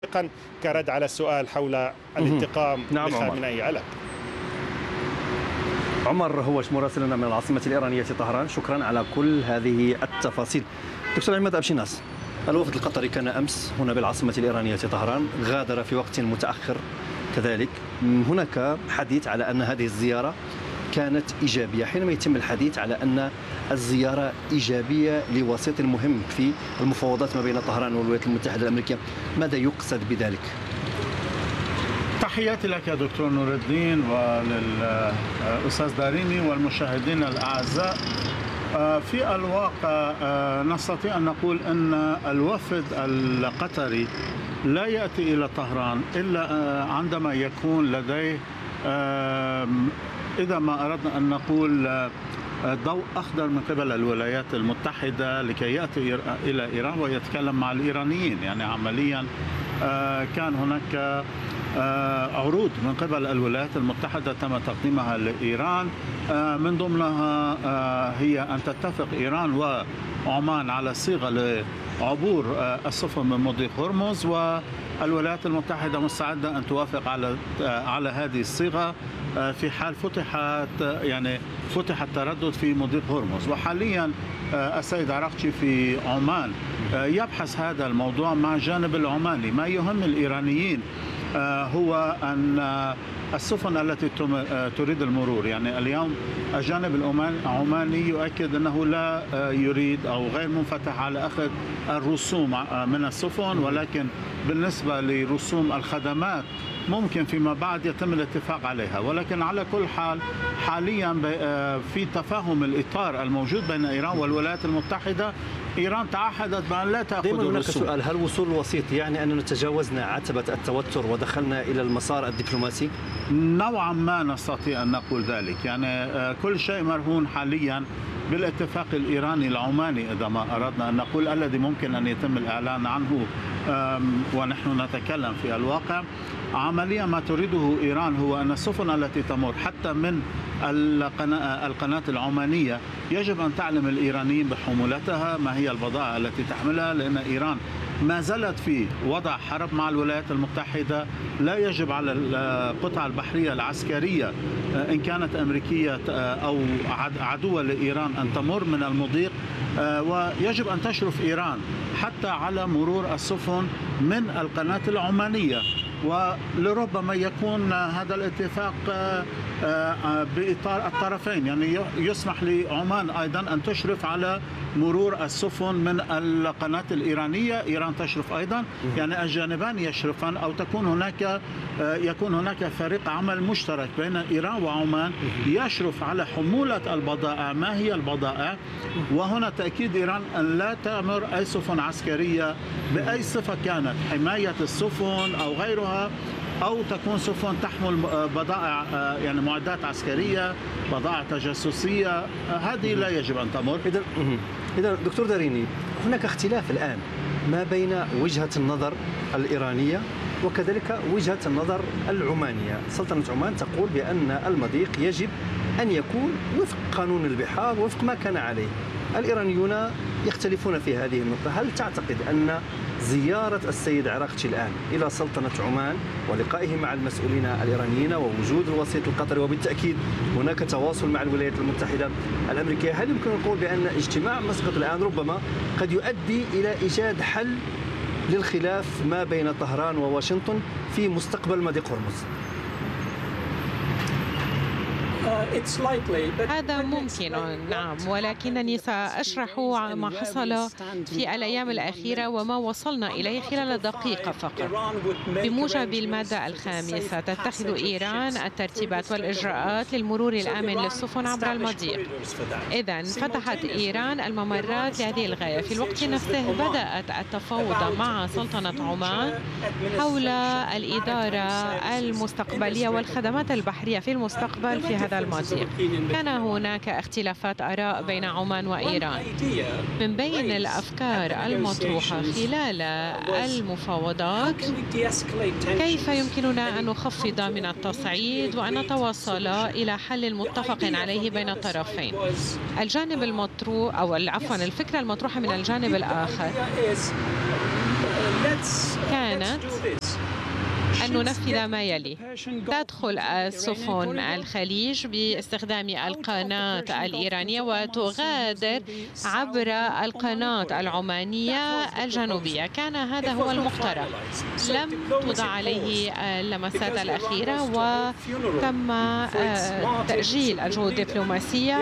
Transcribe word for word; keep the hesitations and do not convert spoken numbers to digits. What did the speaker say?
كرد على السؤال حول الانتقام نعم لخامنئي. على عمر هوش مراسلنا من العاصمة الإيرانية طهران، شكرا على كل هذه التفاصيل. دكتور عماد أبشيناس، الوفد القطري كان أمس هنا بالعاصمة الإيرانية طهران، غادر في وقت متأخر كذلك. هناك حديث على أن هذه الزيارة كانت إيجابية، حينما يتم الحديث على أن الزيارة إيجابية لوسيط مهم في المفاوضات ما بين طهران والولايات المتحدة الأمريكية، ماذا يقصد بذلك؟ تحياتي لك يا دكتور نور الدين وللأستاذ داريني والمشاهدين الأعزاء. في الواقع نستطيع أن نقول أن الوفد القطري لا يأتي إلى طهران إلا عندما يكون لديه، إذا ما أردنا أن نقول، ضوء أخضر من قبل الولايات المتحدة لكي يأتي إلى إيران ويتكلم مع الإيرانيين. يعني عمليا كان هناك عروض من قبل الولايات المتحدة تم تقديمها لإيران، من ضمنها هي أن تتفق إيران وعمان على صيغة لعبور السفن من مضيق هرمز، والولايات المتحدة مستعدة أن توافق على على هذه الصيغة في حال فتحت يعني فتح التردد في مضيق هرمز. وحاليا السيد عراقتشي في عمان يبحث هذا الموضوع مع الجانب العماني. ما يهم الإيرانيين هو أن السفن التي تريد المرور، يعني اليوم الجانب العماني يؤكد أنه لا يريد أو غير منفتح على أخذ الرسوم من السفن، ولكن بالنسبة لرسوم الخدمات ممكن فيما بعد يتم الاتفاق عليها. ولكن على كل حال حاليا في تفاهم الإطار الموجود بين إيران والولايات المتحدة، إيران تعهدت بأن لا تأخذ الرسوم. هناك سؤال، هل وصول الوسيط يعني أننا تجاوزنا عتبة التوتر ودخلنا إلى المسار الدبلوماسي؟ نوعا ما نستطيع أن نقول ذلك. يعني كل شيء مرهون حاليا بالاتفاق الإيراني العماني إذا ما أردنا أن نقول، الذي ممكن أن يتم الإعلان عنه ونحن نتكلم في الواقع. عمليا ما تريده إيران هو أن السفن التي تمر حتى من القناة, القناة العمانية يجب أن تعلم الإيرانيين بحمولتها، ما هي البضائع التي تحملها، لأن إيران ما زالت في وضع حرب مع الولايات المتحدة. لا يجب على القطع البحرية العسكرية إن كانت أمريكية أو عدوة لإيران أن تمر من المضيق، ويجب أن تشرف إيران حتى على مرور السفن من القناة العمانية. ولربما يكون هذا الاتفاق بإطار الطرفين، يعني يسمح لعمان أيضا أن تشرف على مرور السفن من القناة الإيرانية، إيران تشرف أيضا، يعني الجانبان يشرفان، أو تكون هناك يكون هناك فريق عمل مشترك بين إيران وعمان يشرف على حمولة البضائع. ما هي البضائع؟ وهنا تأكيد إيران أن لا تأمر أي سفن عسكرية بأي صفة كانت، حماية السفن أو غيرها، أو تكون سفن تحمل بضائع يعني معدات عسكرية، بضائع تجسسية، هذه لا يجب أن تمر. إذا إذا دكتور داريني، هناك اختلاف الآن ما بين وجهة النظر الإيرانية وكذلك وجهة النظر العمانية. سلطنة عمان تقول بأن المضيق يجب أن يكون وفق قانون البحار وفق ما كان عليه. الإيرانيون يختلفون في هذه النقطة. هل تعتقد أن زيارة السيد عراقتشي الآن إلى سلطنة عمان ولقائه مع المسؤولين الإيرانيين ووجود الوسيط القطري وبالتأكيد هناك تواصل مع الولايات المتحدة الأمريكية، هل يمكن نقول بأن اجتماع مسقط الآن ربما قد يؤدي إلى إيجاد حل للخلاف ما بين طهران وواشنطن في مستقبل مضيق هرمز؟ هذا ممكن، نعم، ولكنني سأشرح ما حصل في الأيام الأخيرة وما وصلنا إليه خلال دقيقة فقط. بموجب المادة الخامسة تتخذ إيران الترتيبات والإجراءات للمرور الآمن للسفن عبر المضيق. إذن فتحت إيران الممرات لهذه الغاية. في الوقت نفسه بدأت التفاوض مع سلطنة عمان حول الإدارة المستقبلية والخدمات البحرية في المستقبل في هذا المضيق. كان هناك اختلافات آراء بين عمان وإيران. من بين الأفكار المطروحة خلال المفاوضات كيف يمكننا أن نخفض من التصعيد وأن نتوصل إلى حل متفق عليه بين الطرفين. الجانب المطروح أو عفوا الفكرة المطروحة من الجانب الآخر كانت أن ننفذ ما يلي: تدخل السفن الخليج باستخدام القناة الإيرانية وتغادر عبر القناة العمانية الجنوبية. كان هذا هو المقترح، لم توضع عليه اللمسات الأخيرة وتم تأجيل الجهود الدبلوماسية